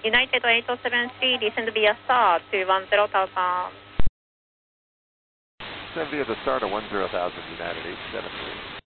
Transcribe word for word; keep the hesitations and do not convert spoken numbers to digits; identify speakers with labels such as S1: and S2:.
S1: United eight oh seven three, descend via star to one zero thousand.
S2: Descend via the star to one zero thousand, United eight seven three.